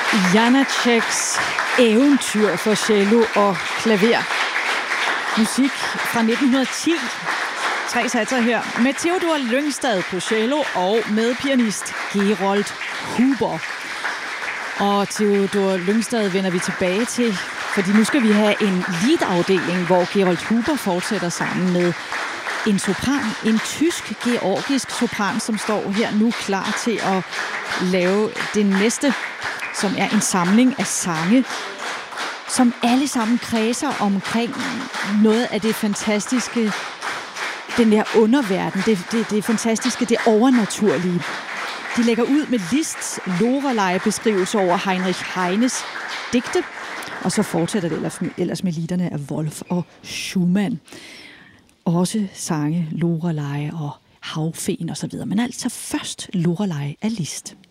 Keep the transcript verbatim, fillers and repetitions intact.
Janáčeks eventyr for cello og klaver. Musik fra nitten ti. Tre satser her med Theodor Lyngstad på cello og med pianist Gerold Huber. Og Theodor Lyngstad vender vi tilbage til, fordi nu skal vi have en lead-afdeling, hvor Gerold Huber fortsætter sammen med en sopran, en tysk-georgisk sopran, som står her nu klar til at lave det næste, som er en samling af sange, som alle sammen kredser omkring noget af det fantastiske, den der underverden, det, det, det fantastiske, det overnaturlige. De lægger ud med Liszts Lorelei-beskrivelse over Heinrich Heines digte, og så fortsætter det ellers med, ellers med liederne af Wolf og Schumann. Også sange Lorelei og Havfen og så videre, men altså først Lorelei af Liszt.